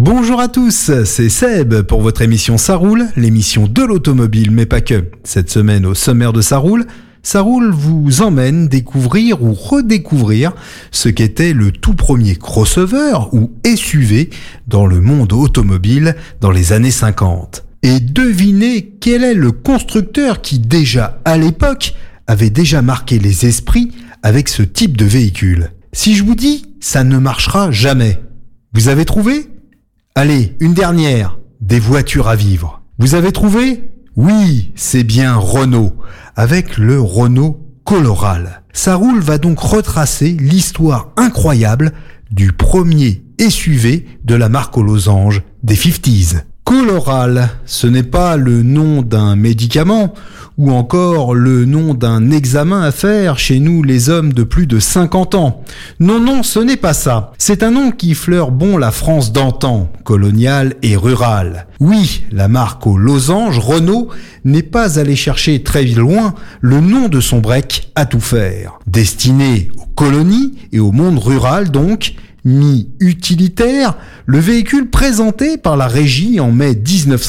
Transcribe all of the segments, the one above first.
Bonjour à tous, c'est Seb pour votre émission Ça roule, l'émission de l'automobile, mais pas que. Cette semaine, au sommaire de Ça roule vous emmène découvrir ou redécouvrir ce qu'était le tout premier crossover ou SUV dans le monde automobile dans les années 50. Et devinez quel est le constructeur qui déjà à l'époque avait déjà marqué les esprits avec ce type de véhicule. Si je vous dis, ça ne marchera jamais. Vous avez trouvé ? Allez, une dernière, des voitures à vivre. Vous avez trouvé ? Oui, c'est bien Renault, avec le Renault Coloral. Ça roule va donc retracer l'histoire incroyable du premier SUV de la marque aux losanges des 50s. Coloral, ce n'est pas le nom d'un médicament ou encore le nom d'un examen à faire chez nous les hommes de plus de 50 ans. Non, ce n'est pas ça. C'est un nom qui fleure bon la France d'antan, coloniale et rurale. Oui, la marque aux losanges, Renault, n'est pas allée chercher très loin le nom de son break à tout faire. Destiné aux colonies et au monde rural donc, mi-utilitaire, le véhicule présenté par la régie en mai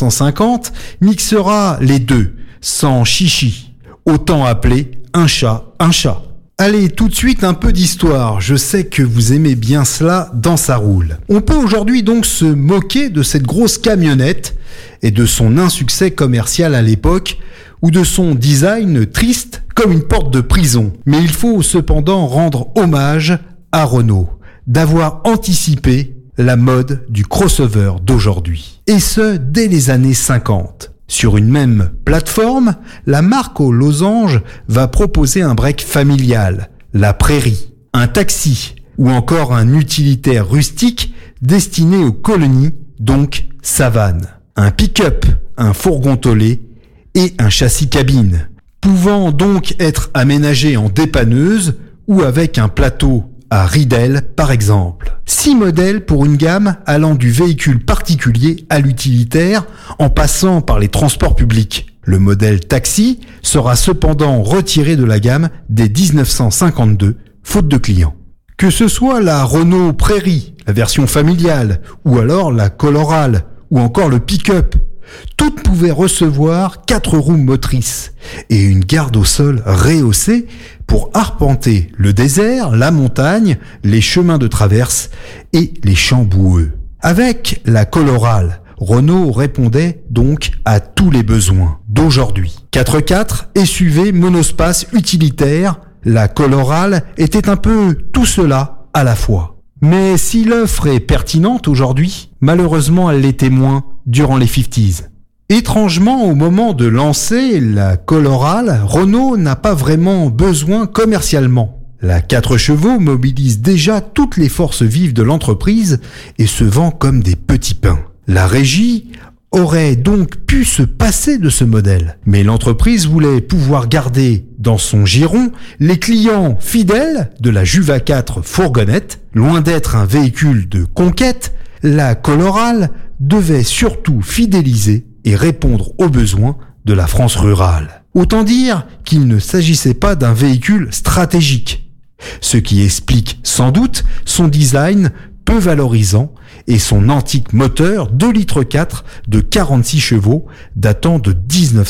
1950 mixera les deux, sans chichi. Autant appeler un chat un chat. Allez, tout de suite un peu d'histoire. Je sais que vous aimez bien cela dans Ça roule. On peut aujourd'hui donc se moquer de cette grosse camionnette et de son insuccès commercial à l'époque ou de son design triste comme une porte de prison. Mais il faut cependant rendre hommage à Renault d'avoir anticipé la mode du crossover d'aujourd'hui. Et ce, dès les années 50. Sur une même plateforme, la marque aux losanges va proposer un break familial, la Prairie, un taxi ou encore un utilitaire rustique destiné aux colonies, donc savane, un pick-up, un fourgon tolé et un châssis cabine, pouvant donc être aménagé en dépanneuse ou avec un plateau à ridelle par exemple. 6 modèles pour une gamme allant du véhicule particulier à l'utilitaire en passant par les transports publics. Le modèle taxi sera cependant retiré de la gamme dès 1952, faute de clients. Que ce soit la Renault Prairie, la version familiale, ou alors la Coloral, ou encore le pick-up, toutes pouvaient recevoir 4 roues motrices et une garde au sol rehaussée pour arpenter le désert, la montagne, les chemins de traverse et les champs boueux. Avec la Coloral, Renault répondait donc à tous les besoins d'aujourd'hui. 4x4, SUV, monospace, utilitaire, la Coloral était un peu tout cela à la fois. Mais si l'offre est pertinente aujourd'hui, malheureusement elle l'était moins durant les 50s. Étrangement, au moment de lancer la Coloral, Renault n'a pas vraiment besoin commercialement. La 4 chevaux mobilise déjà toutes les forces vives de l'entreprise et se vend comme des petits pains. La régie aurait donc pu se passer de ce modèle, mais l'entreprise voulait pouvoir garder dans son giron les clients fidèles de la Juva 4 fourgonnette. Loin d'être un véhicule de conquête, la Coloral devait surtout fidéliser et répondre aux besoins de la France rurale. Autant dire qu'il ne s'agissait pas d'un véhicule stratégique, ce qui explique sans doute son design peu valorisant et son antique moteur 2,4 litres de 46 chevaux datant de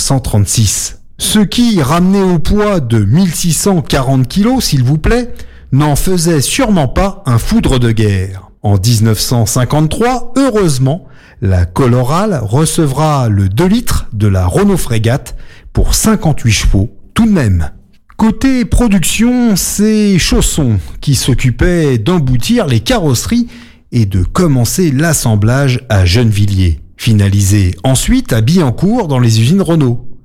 1936. Ce qui, ramené au poids de 1640 kg s'il vous plaît, n'en faisait sûrement pas un foudre de guerre. En 1953, heureusement, la Coloral recevra le 2 litres de la Renault Frégate pour 58 chevaux tout de même. Côté production, c'est Chausson qui s'occupait d'emboutir les carrosseries et de commencer l'assemblage à Gennevilliers, finalisé ensuite à Billancourt dans les usines Renault.